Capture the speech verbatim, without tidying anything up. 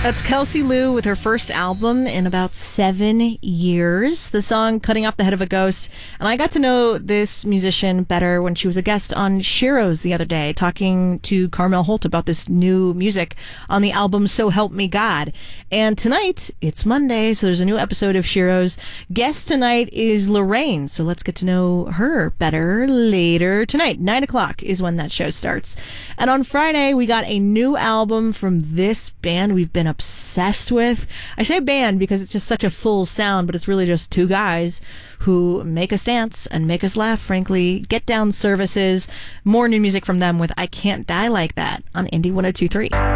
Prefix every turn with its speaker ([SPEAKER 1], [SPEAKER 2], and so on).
[SPEAKER 1] That's Kelsey Lou with her first album in about seven years. The song Cutting Off the Head of a Ghost. And I got to know this musician better when she was a guest on Shiro's the other day, talking to Carmel Holt about this new music on the album So Help Me God. And tonight, it's Monday, so there's a new episode of Shiro's. Guest tonight is Lorraine, so let's get to know her better later tonight. Nine o'clock is when that show starts. And on Friday, we got a new album from this band we've been obsessed with. I say band because it's just such a full sound, but it's really just two guys who make us dance and make us laugh, frankly. Get Down Services. More new music from them with I Can't Die Like That on Indie one oh two point three.